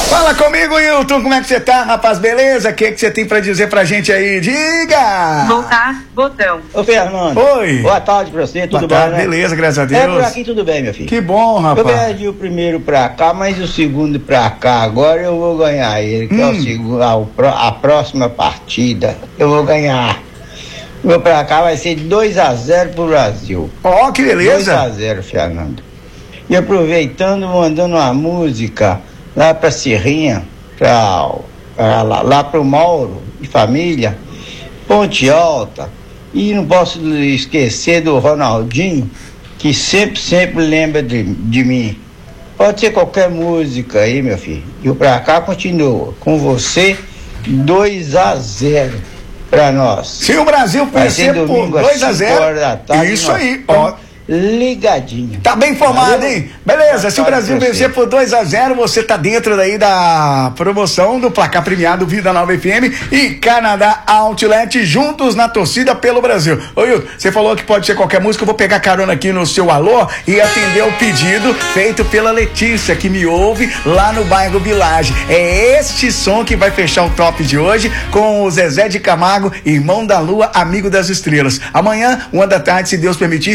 Fala comigo, Hilton, como é que você tá, rapaz? Beleza? O que você tem pra dizer pra gente aí? Diga! Voltar, botão. Ô, Fernando. Oi. Boa tarde pra você, tudo Boa tarde, bom, né? beleza, graças a Deus. É, por aqui tudo bem, meu filho. Que bom, rapaz. Eu perdi o primeiro pra cá, mas o segundo pra cá, agora eu vou ganhar ele, que é o segundo, a próxima partida, eu vou ganhar. O meu pra cá vai ser 2-0 pro Brasil. Ó, que beleza. 2-0, Fernando. E aproveitando, mandando uma música lá pra Serrinha, lá pro Mauro e família, Ponte Alta. E não posso esquecer do Ronaldinho, que sempre lembra de mim. Pode ser qualquer música aí, meu filho. E o pra cá continua com você, 2-0 pra nós. Se o Brasil vencer por 2-0, isso aí, ó. Ligadinho. Tá bem informado, Valeu. hein? Beleza, se o Brasil vencer por 2-0, você tá dentro daí da promoção do placar premiado Vida Nova FM e Canadá Outlet, juntos na torcida pelo Brasil. Ô, Hilton, você falou que pode ser qualquer música, eu vou pegar carona aqui no seu alô e atender o pedido feito pela Letícia, que me ouve lá no bairro Village. É este som que vai fechar o top de hoje com o Zezé de Camargo, Irmão da Lua, Amigo das Estrelas. Amanhã, 1 da tarde, se Deus permitir,